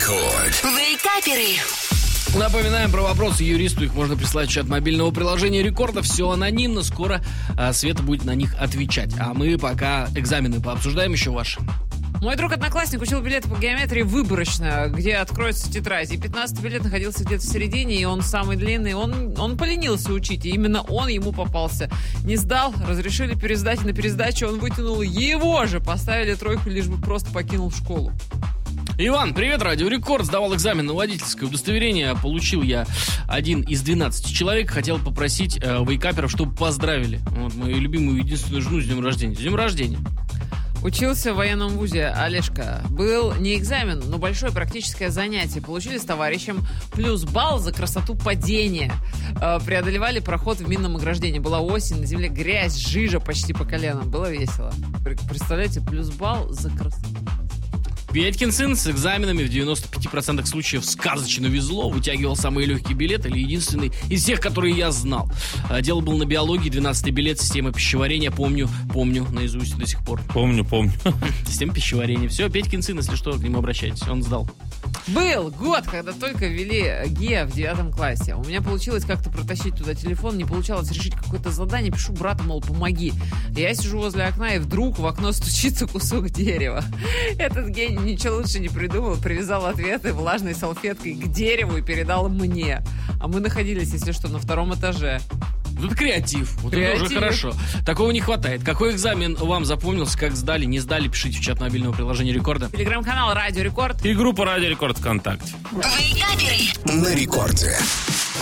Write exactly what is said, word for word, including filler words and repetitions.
Рекорд. Вейкаперы. Напоминаем про вопросы юристу. Их можно прислать в чат мобильного приложения Рекорда. Все анонимно. Скоро а, Света будет на них отвечать. А мы пока экзамены пообсуждаем еще ваши. Мой друг-одноклассник учил билеты по геометрии выборочно, где откроется тетрадь. И пятнадцатый билет находился где-то в середине, и он самый длинный. Он, он поленился учить, и именно он ему попался. Не сдал, разрешили пересдать, и на пересдаче он вытянул его же. Поставили тройку, лишь бы просто покинул школу. Иван, привет, Радио Рекорд. Сдавал экзамен на водительское удостоверение. Получил я один из двенадцати человек. Хотел попросить э, вейкаперов, чтобы поздравили вот, мою любимую единственную жену с днем рождения. С днем рождения. Учился в военном вузе Олежка. Был не экзамен, но большое практическое занятие. Получили с товарищем плюс балл за красоту падения. Э, преодолевали проход в минном ограждении. Была осень, на земле грязь, жижа почти по колено. Было весело. Представляете, плюс балл за красоту. Петькин сын с экзаменами в девяноста пяти процентах случаев сказочно везло, вытягивал самые легкие билеты, или единственный из всех, которые я знал. Дело было на биологии, двенадцатый билет, система пищеварения, помню, помню наизусть до сих пор. Помню, помню. Система пищеварения. Все, Петькин сын, если что, к нему обращайтесь, он сдал. Был год, когда только ввели ГИА в девятом классе. У меня получилось как-то протащить туда телефон, не получалось решить какое-то задание. Пишу брату, мол, помоги. Я сижу возле окна, и вдруг в окно стучится кусок дерева. Этот гений ничего лучше не придумал, привязал ответы влажной салфеткой к дереву и передал мне. А мы находились, если что, на втором этаже. Тут креатив. Вот креатив. Это уже хорошо. Такого не хватает. Какой экзамен вам запомнился, как сдали, не сдали, пишите в чат мобильного приложения Рекорда. Телеграм-канал Радио Рекорд. И группа Радио Рекорд ВКонтакте. Вейкаперы. На рекорде.